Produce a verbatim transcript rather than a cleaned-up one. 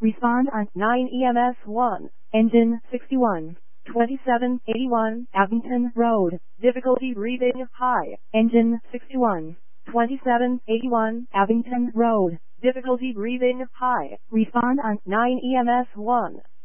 Respond on nine E M S one. Engine sixty-one. twenty-seven eighty-one Abington Road. Difficulty breathing high. Engine sixty-one. twenty-seven eighty-one Abington Road. Difficulty breathing high. Respond on nine E M S one.